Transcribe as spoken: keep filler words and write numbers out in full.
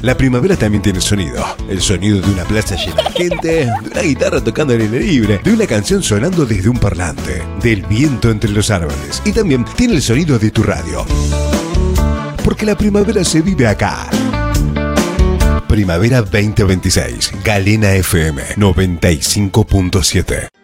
La primavera también tiene sonido. El sonido de una plaza llena de gente, de una guitarra tocando al aire libre, de una canción sonando desde un parlante, del viento entre los árboles. Y también tiene el sonido de tu radio. Porque la primavera se vive acá. Primavera veinte veintiséis. Galena F M noventa y cinco punto siete.